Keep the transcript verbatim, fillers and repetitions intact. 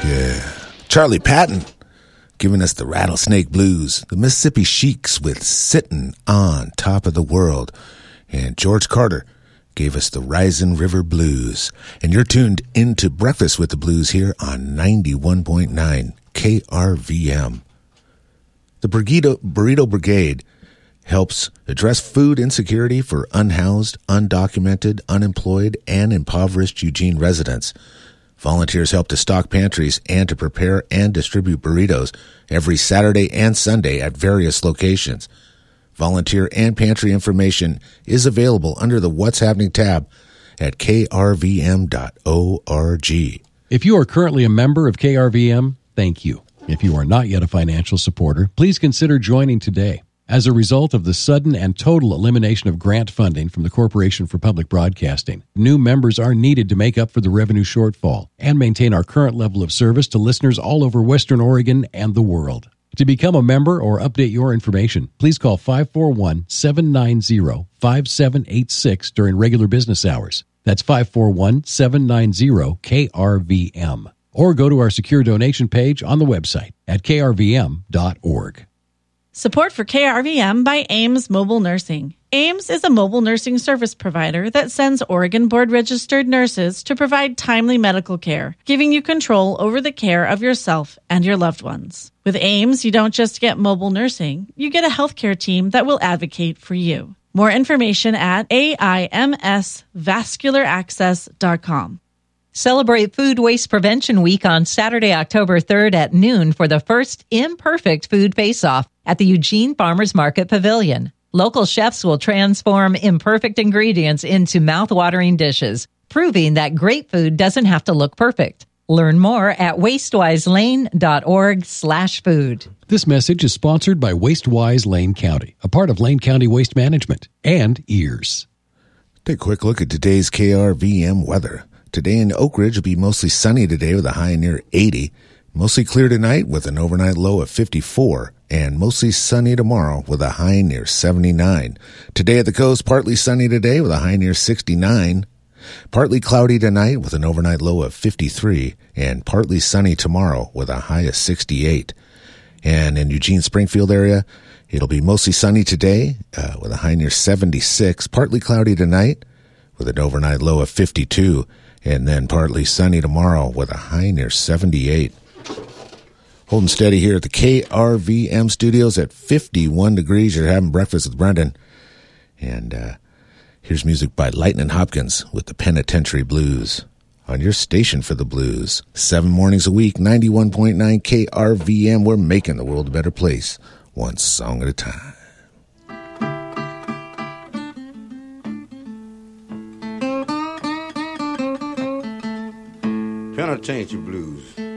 Yeah. Charlie Patton giving us the Rattlesnake Blues. The Mississippi Sheiks with Sittin' on Top of the World. And George Carter gave us the Rising River Blues. And you're tuned into Breakfast with the Blues here on ninety-one point nine K R V M. The Burrito, Burrito Brigade helps address food insecurity for unhoused, undocumented, unemployed, and impoverished Eugene residents. Volunteers help to stock pantries and to prepare and distribute burritos every Saturday and Sunday at various locations. Volunteer and pantry information is available under the What's Happening tab at k r v m dot org. If you are currently a member of K R V M, thank you. If you are not yet a financial supporter, please consider joining today. As a result of the sudden and total elimination of grant funding from the Corporation for Public Broadcasting, new members are needed to make up for the revenue shortfall and maintain our current level of service to listeners all over Western Oregon and the world. To become a member or update your information, please call five four one, seven nine zero, five seven eight six during regular business hours. That's five four one, seven nine zero, K R V M. Or go to our secure donation page on the website at k r v m dot org. Support for K R V M by Ames Mobile Nursing. Ames is a mobile nursing service provider that sends Oregon board-registered nurses to provide timely medical care, giving you control over the care of yourself and your loved ones. With Ames, you don't just get mobile nursing, you get a healthcare team that will advocate for you. More information at A I M S vascular access dot com. Celebrate Food Waste Prevention Week on Saturday, October third at noon for the first Imperfect Food Face-Off at the Eugene Farmers Market Pavilion. Local chefs will transform imperfect ingredients into mouth-watering dishes, proving that great food doesn't have to look perfect. Learn more at wastewiselane.org slash food. This message is sponsored by Wastewise Lane County, a part of Lane County Waste Management, and Ears. Take a quick look at today's K R V M weather. Today in Oak Ridge will be mostly sunny today with a high near eighty. Mostly clear tonight with an overnight low of fifty-four. And mostly sunny tomorrow with a high near seventy-nine. Today at the coast, partly sunny today with a high near sixty-nine. Partly cloudy tonight with an overnight low of fifty-three. And partly sunny tomorrow with a high of sixty-eight. And in Eugene Springfield area, it'll be mostly sunny today uh, with a high near seventy-six. Partly cloudy tonight with an overnight low of fifty-two. And then partly sunny tomorrow with a high near seventy-eight. Holding steady here at the K R V M studios at fifty-one degrees. You're having breakfast with Brendan. And uh, here's music by Lightnin' Hopkins with the Penitentiary Blues on your station for the blues. Seven mornings a week, ninety-one point nine K R V M. We're making the world a better place, one song at a time. Penitentiary Blues.